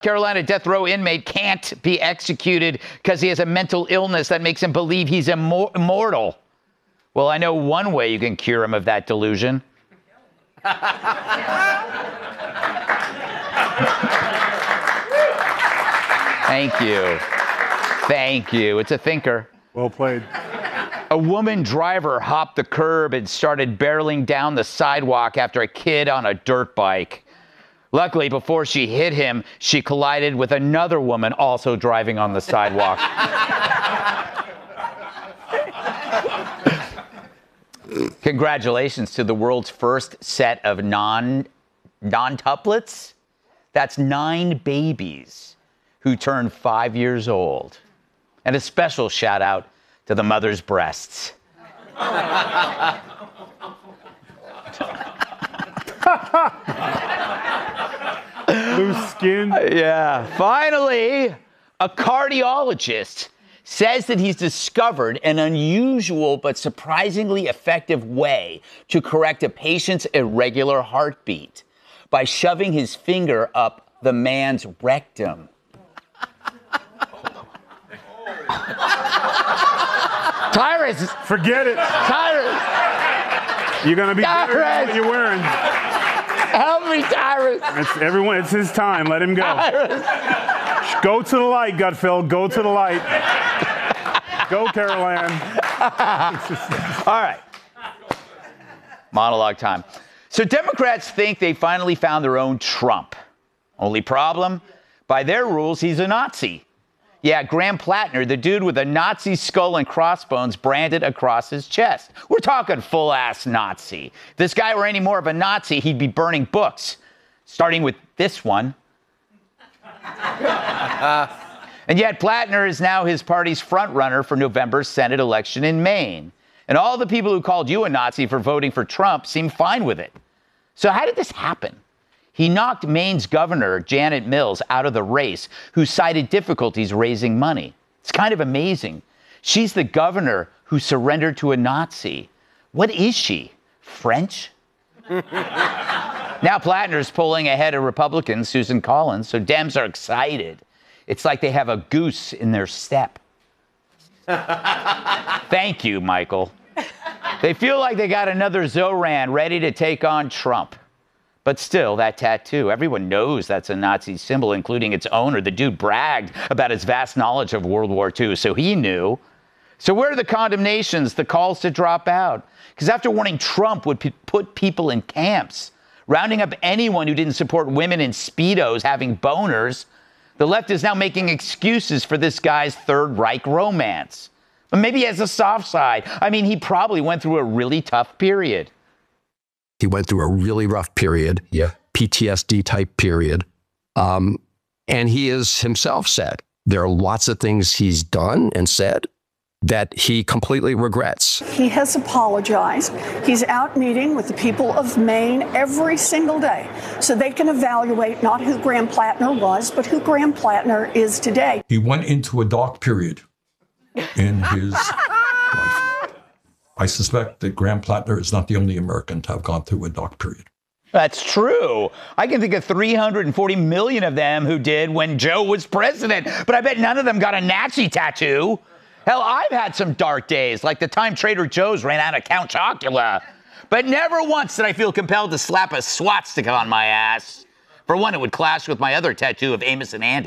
Carolina death row inmate can't be executed because he has a mental illness that makes him believe he's immortal. Well, I know one way you can cure him of that delusion. Thank you. Thank you. It's a thinker. Well played. A woman driver hopped the curb and started barreling down the sidewalk after a kid on a dirt bike. Luckily, before she hit him, she collided with another woman also driving on the sidewalk. Congratulations to the world's first set of non-tuplets. That's 9 babies who turned 5 years old. And a special shout out to the mother's breasts. Loose skin. Yeah. Finally, a cardiologist says that he's discovered an unusual but surprisingly effective way to correct a patient's irregular heartbeat by shoving his finger up the man's rectum. Tyrus! Forget it. Tyrus! You're going to be better than what you're wearing. Help me, Tyrus! It's his time. Let him go. Tyrus. Go to the light, Gutfeld. Go to the light. Go, Caroline. All right. Monologue time. So Democrats think they finally found their own Trump. Only problem? By their rules, he's a Nazi. Yeah, Graham Plattner, the dude with a Nazi skull and crossbones branded across his chest. We're talking full-ass Nazi. If this guy were any more of a Nazi, he'd be burning books, starting with this one. And yet Plattner is now his party's frontrunner for November's Senate election in Maine. And all the people who called you a Nazi for voting for Trump seem fine with it. So how did this happen? He knocked Maine's governor, Janet Mills, out of the race, who cited difficulties raising money. It's kind of amazing. She's the governor who surrendered to a Nazi. What is she? French? Now Plattner's pulling ahead of Republican Susan Collins, so Dems are excited. It's like they have a goose in their step. Thank you, Michael. They feel like they got another Zoran ready to take on Trump. But still, that tattoo, everyone knows that's a Nazi symbol, including its owner. The dude bragged about his vast knowledge of World War II, so he knew. So where are the condemnations, the calls to drop out? Because after warning Trump would put people in camps, rounding up anyone who didn't support women in Speedos having boners, the left is now making excuses for this guy's Third Reich romance. But maybe he has a soft side. I mean, he probably went through a really tough period. He went through a really rough period, PTSD type period. And he has himself said there are lots of things he's done and said that he completely regrets. He has apologized. He's out meeting with the people of Maine every single day so they can evaluate not who Graham Plattner was, but who Graham Plattner is today. He went into a dark period in his life. I suspect that Graham Plattner is not the only American to have gone through a dark period. That's true. I can think of 340 million of them who did when Joe was president, but I bet none of them got a Nazi tattoo. Hell, I've had some dark days, like the time Trader Joe's ran out of Count Chocula. But never once did I feel compelled to slap a swastika on my ass. For one, it would clash with my other tattoo of Amos and Andy.